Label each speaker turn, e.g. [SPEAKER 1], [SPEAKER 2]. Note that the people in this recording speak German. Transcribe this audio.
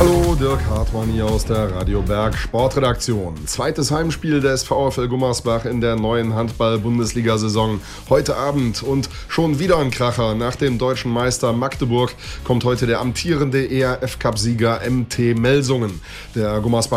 [SPEAKER 1] Hallo, Dirk Hartmann hier aus der Radio Berg Sportredaktion. Zweites Heimspiel des VfL Gummersbach in der neuen Handball-Bundesliga-Saison. Heute Abend und schon wieder ein Kracher. Nach dem deutschen Meister Magdeburg kommt heute der amtierende ERF-Cup-Sieger MT Melsungen. Der Gummersbach